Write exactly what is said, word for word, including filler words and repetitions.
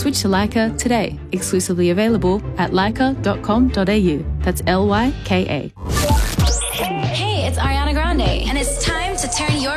Switch to Leica today. Exclusively available at leica dot com dot a u. That's L Y K A. Hey, it's Ariana Grande, and it's time to turn your